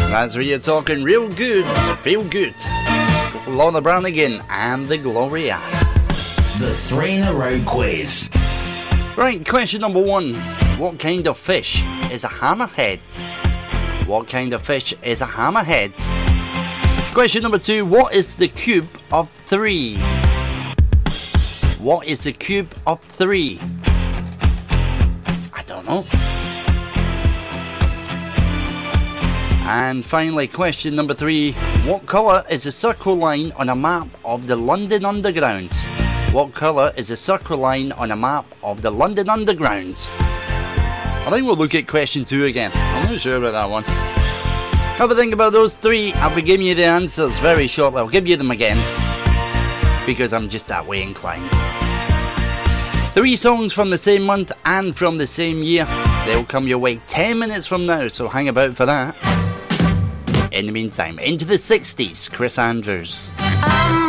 That's where you're talking real good, feel good. Lorna Branigan and the Gloria. The 3 in a row quiz. Right, question number 1. What kind of fish is a hammerhead? What kind of fish is a hammerhead? Question number 2. What is the cube of 3? What is the cube of 3? I don't know. And finally, question number 3. What colour is the circle line on a map of the London Underground? What colour is the circle line on a map of the London Underground? I think we'll look at question 2 again. I'm not sure about that one. Have a think about those 3. I'll be giving you the answers very shortly. I'll give you them again, because I'm just that way inclined. 3 songs from the same month and from the same year. They'll come your way 10 minutes from now, so hang about for that. In the meantime, into the 60s, Chris Andrews.